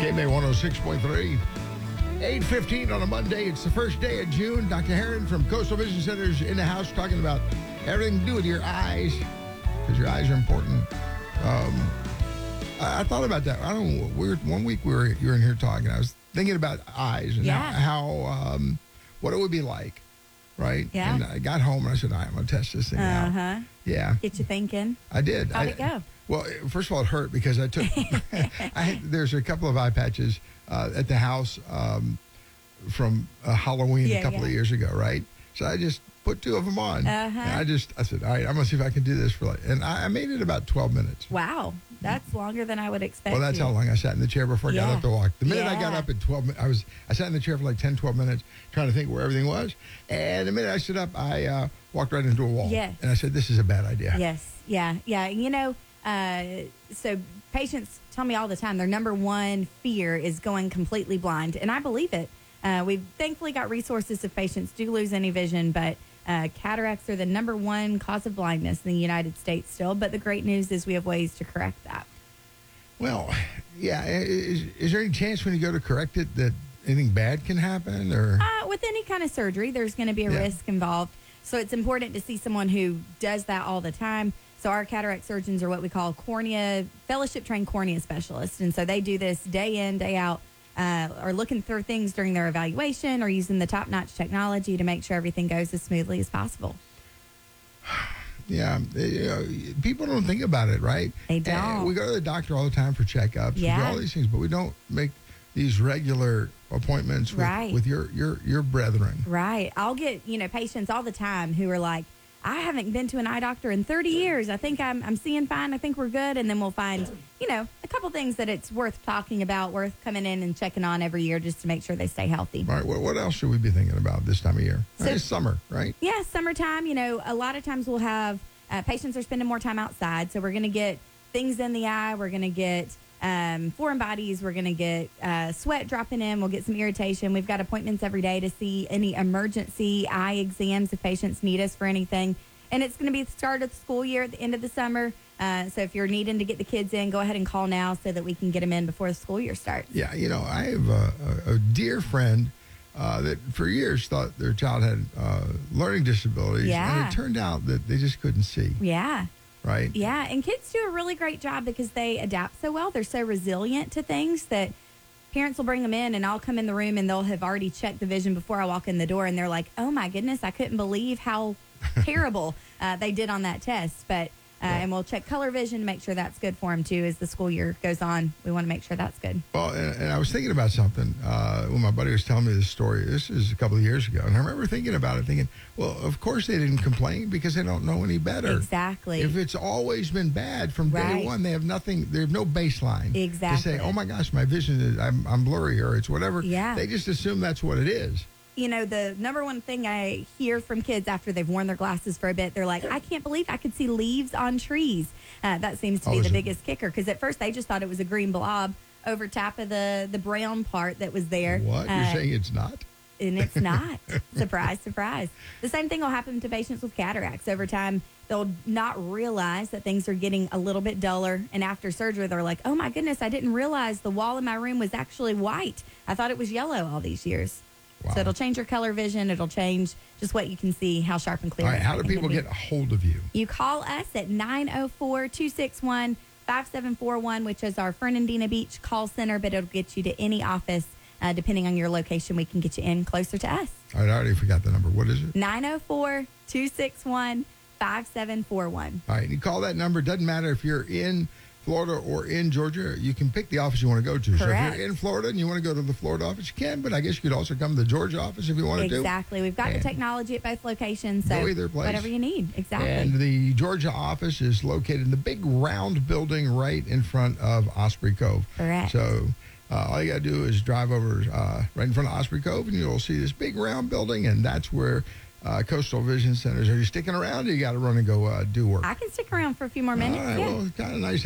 KMA 106.3. 8:15 on a Monday. It's the first day of June. Dr. Heron from Coastal Vision Centers in the house talking about everything to do with your eyes, because your eyes are important. I thought about that. I don't know. One week you were in here talking. I was thinking about eyes and how what it would be like, right? Yeah. And I got home and I said, all right, I'm going to test this thing out. Yeah. Get you thinking. I did. How'd it go? Well, first of all, it hurt because I took. There's a couple of eye patches at the house from Halloween a couple of years ago, right? So I just put two of them on. And I said, all right, I'm going to see if I can do this and I made it about 12 minutes. Wow. That's longer than I would expect. Well, that's how long I sat in the chair before I got up to walk. The minute I got up at 12 minutes, I sat in the chair for like 10, 12 minutes trying to think where everything was. And the minute I stood up, I walked right into a wall. Yes. And I said, this is a bad idea. Yes. Yeah. Yeah. You know, so patients tell me all the time their number one fear is going completely blind. And I believe it. We've thankfully got resources if patients do lose any vision, but cataracts are the number one cause of blindness in the United States still. But the great news is we have ways to correct that. Well, yeah. Is there any chance when you go to correct it that anything bad can happen? Or with any kind of surgery, there's going to be a risk involved. So it's important to see someone who does that all the time. So our cataract surgeons are what we call fellowship-trained cornea specialists. And so they do this day in, day out, are looking through things during their evaluation or using the top-notch technology to make sure everything goes as smoothly as possible. Yeah. People don't think about it, right? They don't. And we go to the doctor all the time for checkups. Yeah. We do all these things, but we don't make these regular appointments with your brethren. Right. I'll get, patients all the time who are like, I haven't been to an eye doctor in 30 years. I think I'm seeing fine. I think we're good. And then we'll find, a couple things that it's worth talking about, worth coming in and checking on every year just to make sure they stay healthy. All right. What else should we be thinking about this time of year? It's summer, right? Yeah, summertime. A lot of times we'll have patients are spending more time outside. So we're going to get things in the eye. We're going to get foreign bodies. We're going to get sweat dropping in. We'll get some irritation. We've got appointments every day to see any emergency eye exams if patients need us for anything. And it's going to be the start of the school year at the end of the summer. So if you're needing to get the kids in, go ahead and call now so that we can get them in before the school year starts. Yeah, I have a dear friend that for years thought their child had learning disabilities. Yeah. And it turned out that they just couldn't see. Yeah. Right? Yeah, and kids do a really great job because they adapt so well. They're so resilient to things that parents will bring them in, and I'll come in the room, and they'll have already checked the vision before I walk in the door, and they're like, oh, my goodness, I couldn't believe how terrible they did on that test. But and we'll check color vision to make sure that's good for them, too, as the school year goes on. We want to make sure that's good. Well, and I was thinking about something when my buddy was telling me this story. This is a couple of years ago. And I remember thinking about it, thinking, well, of course they didn't complain because they don't know any better. Exactly. If it's always been bad from day one, they have nothing. They have no baseline. Exactly. To say, oh, my gosh, my vision is, I'm blurry or it's whatever. Yeah. They just assume that's what it is. The number one thing I hear from kids after they've worn their glasses for a bit, they're like, I can't believe I could see leaves on trees. That seems to be the biggest kicker because at first they just thought it was a green blob over top of the brown part that was there. What? You're saying it's not? And it's not. Surprise, surprise. The same thing will happen to patients with cataracts. Over time, they'll not realize that things are getting a little bit duller. And after surgery, they're like, oh, my goodness, I didn't realize the wall in my room was actually white. I thought it was yellow all these years. Wow. So it'll change your color vision. It'll change just what you can see, how sharp and clear. All right, how do people get a hold of you? You call us at 904-261-5741, which is our Fernandina Beach call center, but it'll get you to any office. Depending on your location, we can get you in closer to us. All right, I already forgot the number. What is it? 904-261-5741. All right, you call that number. Doesn't matter if you're in Florida or in Georgia. You can pick the office you want to go to. Correct. So if you're in Florida and you want to go to the Florida office, you can, but I guess you could also come to the Georgia office if you wanted to. Exactly. We've got the technology at both locations, so go either place. Whatever you need. Exactly. And the Georgia office is located in the big round building right in front of Osprey Cove. Correct. So all you got to do is drive over right in front of Osprey Cove, and you'll see this big round building, and that's where Coastal Vision Centers. Are you sticking around, or you got to run and go do work? I can stick around for a few more minutes. All right, well, kind of nice